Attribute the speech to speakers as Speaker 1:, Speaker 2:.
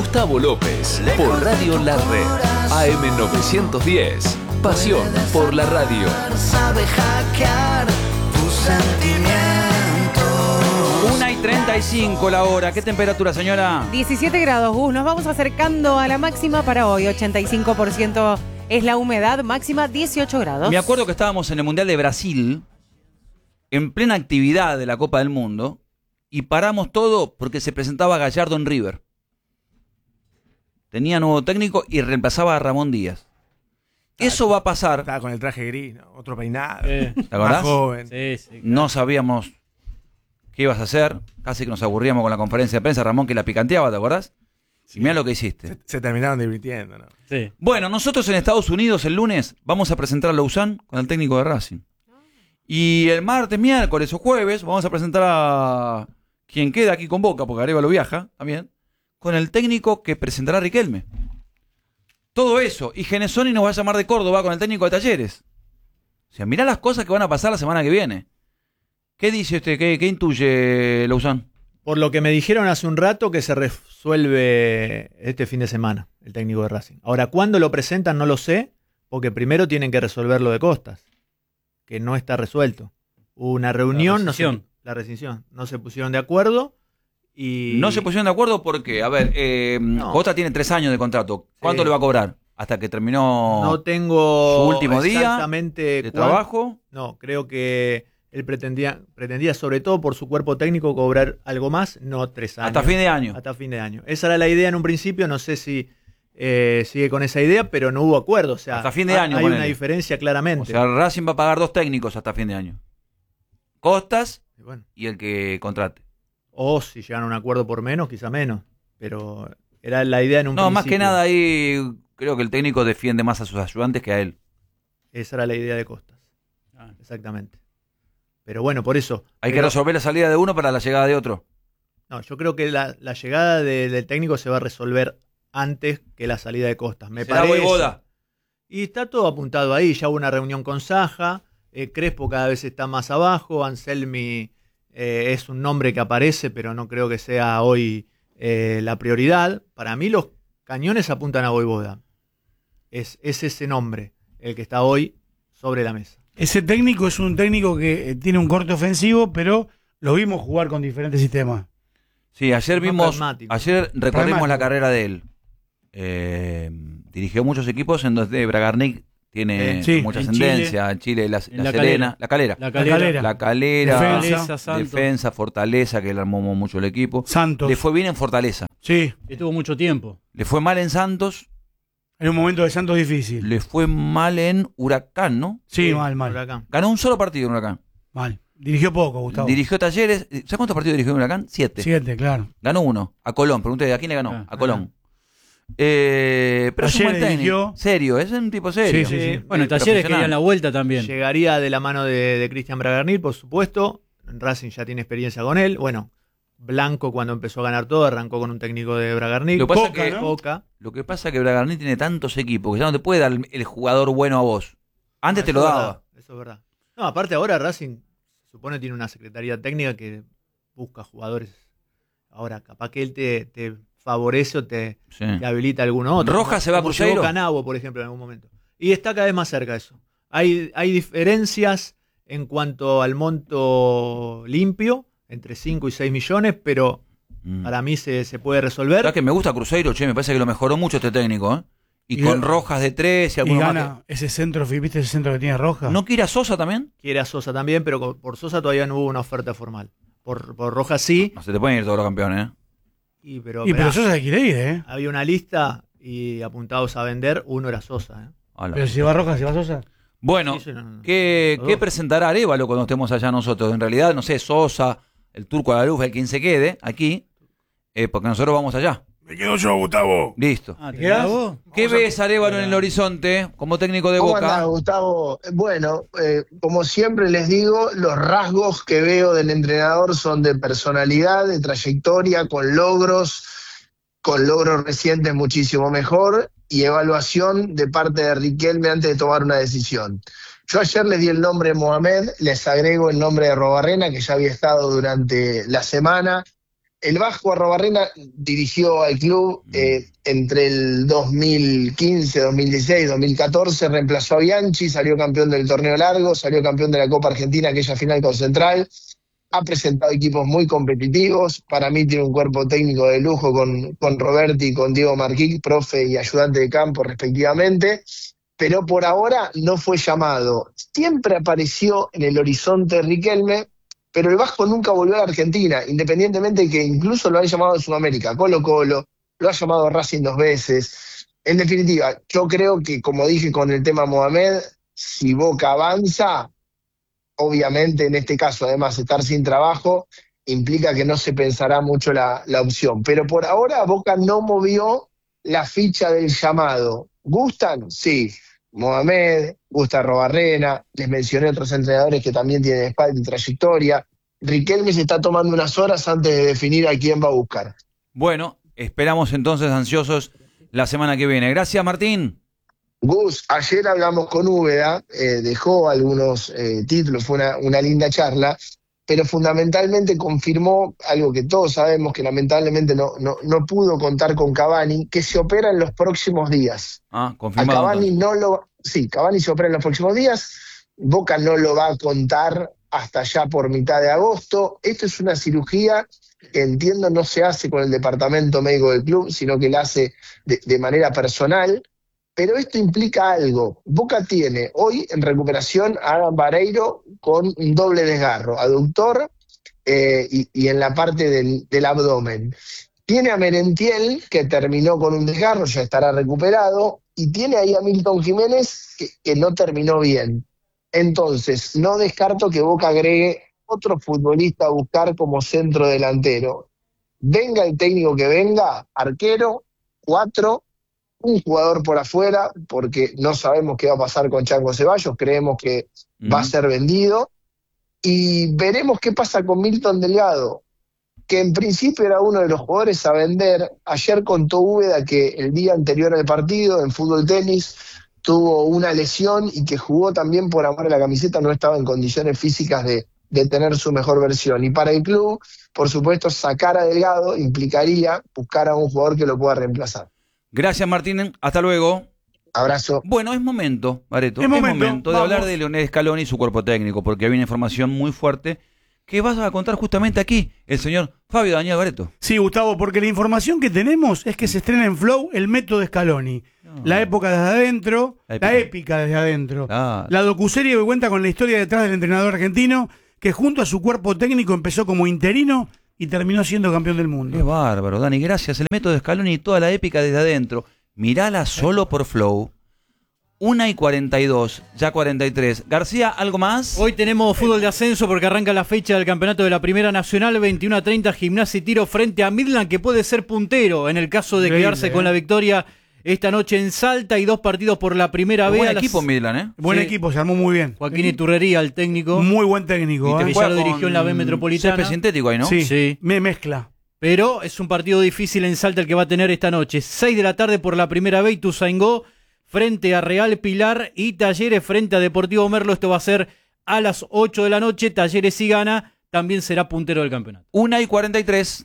Speaker 1: Gustavo López, por Radio La Red, AM 910. Pasión por la radio.
Speaker 2: Sabe hackear tus sentimientos.
Speaker 3: 1:35 la hora. ¿Qué temperatura, señora?
Speaker 4: 17 grados, Gus. Nos vamos acercando a la máxima para hoy. 85% es la humedad, máxima 18 grados.
Speaker 3: Me acuerdo que estábamos en el Mundial de Brasil, en plena actividad de la Copa del Mundo, y paramos todo porque se presentaba Gallardo en River. Tenía nuevo técnico y reemplazaba a Ramón Díaz. Eso va a pasar.
Speaker 5: Estaba con el traje gris, ¿no? Otro peinado.
Speaker 3: ¿Te acordás?
Speaker 5: Más joven.
Speaker 6: Sí, sí. Claro.
Speaker 3: No sabíamos qué ibas a hacer. Casi que nos aburríamos con la conferencia de prensa. Ramón que la picanteaba, ¿te acordás? Y mirá lo que hiciste.
Speaker 5: Se terminaron divirtiendo, ¿no?
Speaker 6: Sí.
Speaker 3: Bueno, nosotros en Estados Unidos el lunes vamos a presentar a Lausanne con el técnico de Racing. Y el martes, miércoles o jueves vamos a presentar a quien queda aquí con Boca, porque Arévalo viaja también, con el técnico que presentará a Riquelme. Todo eso. Y Genesoni nos va a llamar de Córdoba con el técnico de Talleres. O sea, mirá las cosas que van a pasar la semana que viene. ¿Qué dice usted? ¿Qué intuye Lausanne?
Speaker 7: Por lo que me dijeron hace un rato que se resuelve este fin de semana el técnico de Racing. Ahora, ¿cuándo lo presentan? No lo sé, porque primero tienen que resolver lo de Costas, que no está resuelto. Hubo una reunión, la rescisión. No se pusieron de acuerdo y...
Speaker 3: No se pusieron de acuerdo porque, a ver,
Speaker 7: No.
Speaker 3: Costas tiene 3 años de contrato. ¿Cuánto le va a cobrar? Hasta que terminó
Speaker 7: No tengo
Speaker 3: su último día
Speaker 7: exactamente
Speaker 3: de trabajo.
Speaker 7: No, creo que él pretendía sobre todo por su cuerpo técnico cobrar algo más, no 3 años.
Speaker 3: Hasta fin de año.
Speaker 7: Hasta fin de año. Esa era la idea en un principio, no sé si sigue con esa idea, pero no hubo acuerdo. O sea,
Speaker 3: hasta fin de año.
Speaker 7: Hay
Speaker 3: ponele.
Speaker 7: una diferencia claramente.
Speaker 3: O sea, Racing va a pagar 2 técnicos hasta fin de año. Costas
Speaker 7: Y bueno,
Speaker 3: y el que contrate.
Speaker 7: o si llegan a un acuerdo por menos, quizá menos. Pero era la idea en un
Speaker 3: No,
Speaker 7: principio.
Speaker 3: más que nada ahí creo que el técnico defiende más a sus ayudantes que a él.
Speaker 7: Esa era la idea de Costas. Exactamente. Pero bueno, por eso.
Speaker 3: Hay que resolver la salida de uno para la llegada de otro.
Speaker 7: No, yo creo que la llegada del técnico se va a resolver antes que la salida de Costas. Me
Speaker 3: Será
Speaker 7: parece.
Speaker 3: Voivoda.
Speaker 7: Y está todo apuntado ahí. Ya hubo una reunión con Saja. Crespo cada vez está más abajo. Anselmi es un nombre que aparece, pero no creo que sea hoy la prioridad. Para mí los cañones apuntan a Voivoda. Es ese nombre el que está hoy sobre la mesa.
Speaker 8: Ese técnico es un técnico que tiene un corte ofensivo, pero lo vimos jugar con diferentes sistemas.
Speaker 3: Sí, ayer
Speaker 7: Más pragmático.
Speaker 3: recorrimos
Speaker 8: Pragmático.
Speaker 3: la carrera de él. Dirigió muchos equipos en donde Bragarnik tiene
Speaker 8: Sí,
Speaker 3: mucha
Speaker 8: en
Speaker 3: ascendencia. En Chile, la Serena, La Calera.
Speaker 6: La Calera.
Speaker 3: La Calera,
Speaker 8: Defensa,
Speaker 6: Santos.
Speaker 3: Defensa, Fortaleza, que le armó mucho el equipo.
Speaker 8: Santos.
Speaker 3: Le fue bien en Fortaleza.
Speaker 8: Sí,
Speaker 6: Estuvo mucho tiempo.
Speaker 3: Le fue mal en Santos.
Speaker 8: en un momento de Santos difícil.
Speaker 3: Le fue mal en Huracán, ¿no?
Speaker 8: Sí, mal.
Speaker 7: Huracán.
Speaker 3: Ganó un solo partido en Huracán.
Speaker 8: Mal. Dirigió poco, Gustavo.
Speaker 3: Dirigió Talleres. ¿Sabes cuántos partidos dirigió en Huracán? 7.
Speaker 8: 7, claro.
Speaker 3: Ganó 1. A Colón. Pregunté, ¿a quién le ganó?
Speaker 6: Ah,
Speaker 3: a Colón. Pero es un buen
Speaker 8: Talleres
Speaker 3: técnico.
Speaker 8: dirigió.
Speaker 3: Serio, es un tipo serio.
Speaker 8: Sí.
Speaker 6: Bueno, Talleres
Speaker 3: profesional.
Speaker 6: querían la vuelta también.
Speaker 7: Llegaría de la mano de Cristian Bragarnik, por supuesto. Racing ya tiene experiencia con él. Bueno, Blanco cuando empezó a ganar todo arrancó con un técnico de Bragarnik.
Speaker 3: Lo que pasa
Speaker 8: Boca,
Speaker 3: que-
Speaker 8: ¿no?
Speaker 7: Boca.
Speaker 3: Lo que pasa es que Bragarnik tiene tantos equipos que ya no te puede dar el jugador bueno a vos. Antes te lo
Speaker 7: Eso es
Speaker 3: daba.
Speaker 7: verdad, eso es verdad. No, aparte ahora Racing se supone tiene una secretaría técnica que busca jugadores. Ahora, capaz que él te favorece o te habilita alguno otro.
Speaker 3: Rojas se va a
Speaker 7: Como
Speaker 3: Cruzeiro.
Speaker 7: llegó Canavo, por ejemplo, en algún momento. Y está cada vez más cerca eso. Hay diferencias en cuanto al monto limpio, entre 5 y 6 millones, pero para mí se puede resolver.
Speaker 3: ¿Sabes que me gusta Cruzeiro? Che, me parece que lo mejoró mucho este técnico, ¿eh? Y con Rojas de 3 y
Speaker 8: Y
Speaker 3: alguno más.
Speaker 8: gana ese centro, ¿viste ese centro que tiene Roja?
Speaker 3: ¿No quiere a Sosa también?
Speaker 7: Quiere a Sosa también, pero por Sosa todavía no hubo una oferta formal. Por Rojas sí.
Speaker 3: No se te pueden ir todos los campeones, ¿eh?
Speaker 7: Pero
Speaker 8: pero Sosa se quiere ir, ¿eh?
Speaker 7: había una lista y apuntados a vender, uno era Sosa.
Speaker 3: Hola.
Speaker 8: Pero si va Roja, si va Sosa.
Speaker 3: Bueno,
Speaker 7: Sí, no.
Speaker 3: ¿qué
Speaker 7: Los dos.
Speaker 3: presentará Arévalo cuando estemos allá nosotros? En realidad, no sé, Sosa, el Turco a la Luz, el quien se quede aquí, porque nosotros vamos allá.
Speaker 5: Me quedo yo, Gustavo.
Speaker 3: Listo.
Speaker 6: Ah, ¿te
Speaker 8: ¿Quedás?
Speaker 6: quedás vos?
Speaker 3: ¿Qué ves, Arévalo, en el horizonte como técnico de
Speaker 9: ¿Cómo
Speaker 3: Boca?
Speaker 9: andás, Gustavo? Bueno, como siempre les digo, los rasgos que veo del entrenador son de personalidad, de trayectoria, con logros recientes muchísimo mejor y evaluación de parte de Riquelme antes de tomar una decisión. Yo ayer les di el nombre de Mohamed, les agrego el nombre de Robarrena, que ya había estado durante la semana. el Vasco Arrobarrena dirigió al club entre el 2015, 2016, 2014, reemplazó a Bianchi, salió campeón del torneo largo, salió campeón de la Copa Argentina, aquella final con Central, ha presentado equipos muy competitivos, para mí tiene un cuerpo técnico de lujo con Roberti y con Diego Marquí, profe y ayudante de campo respectivamente, pero por ahora no fue llamado. Siempre apareció en el horizonte Riquelme, pero el Vasco nunca volvió a la Argentina, independientemente de que incluso lo han llamado de Sudamérica, Colo-Colo, lo ha llamado Racing 2 veces. En definitiva, yo creo que, como dije con el tema Mohamed, si Boca avanza, obviamente en este caso, además, estar sin trabajo implica que no se pensará mucho la opción. Pero por ahora Boca no movió la ficha del llamado. ¿Gustan? Sí. Mohamed, gusta Arrobarrena, les mencioné otros entrenadores que también tienen espalda y trayectoria. Riquelme se está tomando unas horas antes de definir a quién va a buscar.
Speaker 3: Bueno, esperamos entonces ansiosos la semana que viene. Gracias, Martín.
Speaker 9: Gus, ayer hablamos con Úbeda, dejó algunos títulos, fue una linda charla, pero fundamentalmente confirmó algo que todos sabemos, que lamentablemente no pudo contar con Cavani, que se opera en los próximos días.
Speaker 3: Confirmado.
Speaker 9: A Cavani Cavani se opera en los próximos días, Boca no lo va a contar hasta ya por mitad de agosto. Esto es una cirugía que entiendo no se hace con el departamento médico del club, sino que la hace de manera personal. Pero esto implica algo. Boca tiene hoy en recuperación a Adam Vareiro con un doble desgarro, aductor y en la parte del abdomen. Tiene a Merentiel, que terminó con un desgarro, ya estará recuperado, y tiene ahí a Milton Jiménez, que no terminó bien. Entonces, no descarto que Boca agregue otro futbolista a buscar como centro delantero. Venga el técnico que venga, arquero, 4, un jugador por afuera, porque no sabemos qué va a pasar con Chango Ceballos, creemos que va a ser vendido, y veremos qué pasa con Milton Delgado, que en principio era uno de los jugadores a vender. Ayer contó Úbeda que el día anterior al partido, en fútbol tenis, tuvo una lesión y que jugó también por amor a la camiseta, no estaba en condiciones físicas de tener su mejor versión. Y para el club, por supuesto, sacar a Delgado implicaría buscar a un jugador que lo pueda reemplazar.
Speaker 3: Gracias, Martín. Hasta luego.
Speaker 9: Abrazo.
Speaker 3: Bueno, es momento, Bareto, es momento de hablar de Leonel Scaloni y su cuerpo técnico, porque hay una información muy fuerte que vas a contar justamente aquí, el señor Fabio Daniel Bareto.
Speaker 8: Sí, Gustavo, porque la información que tenemos es que se estrena en Flow el método Scaloni. La época desde adentro, la épica desde adentro. La docuserie que cuenta con la historia detrás del entrenador argentino, que junto a su cuerpo técnico empezó como interino y terminó siendo campeón del mundo.
Speaker 3: Qué bárbaro, Dani, gracias. El método Scaloni y toda la épica desde adentro. Mirala solo por Flow. 1:42, ya 43. García, ¿algo más?
Speaker 6: Hoy tenemos fútbol de ascenso porque arranca la fecha del campeonato de la Primera Nacional, 21:30, Gimnasia y Tiro frente a Midland, que puede ser puntero en el caso de quedarse con la victoria esta noche en Salta, y 2 partidos por la Primera B.
Speaker 3: Buen equipo Midland, ¿eh?
Speaker 8: Buen equipo, se armó muy bien.
Speaker 6: Joaquín Iturrería, el técnico.
Speaker 8: Muy buen técnico.
Speaker 6: Y ya lo dirigió en la B Metropolitana.
Speaker 3: Césped sintético ahí, ¿no?
Speaker 8: Sí. Me mezcla.
Speaker 6: Pero es un partido difícil en Salta el que va a tener esta noche. 6 de la tarde por la Primera B, Ituzaingó frente a Real Pilar y Talleres frente a Deportivo Merlo. Esto va a ser a las 8 de la noche. Talleres, si gana, también será puntero del campeonato.
Speaker 3: 1:43.